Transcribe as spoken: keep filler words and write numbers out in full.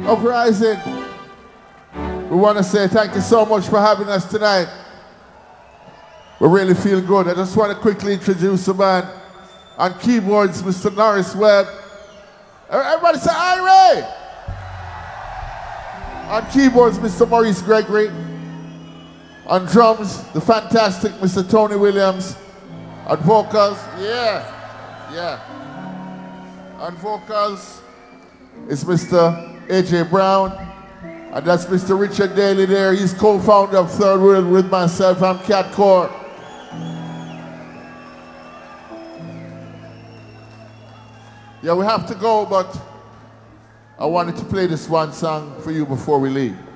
Uprising. We want to say thank you so much for having us tonight. We really feel good. I just want to quickly introduce the man. On keyboards, Mister Norris Webb. Everybody say Irie! On keyboards, Mister Maurice Gregory. On drums, the fantastic Mister Tony Williams. On vocals, yeah, yeah. On vocals, it's Mister A J Brown. And that's Mister Richard Daly there. He's co-founder of Third World with myself. I'm Cat Core. Yeah, we have to go, but I wanted to play this one song for you before we leave.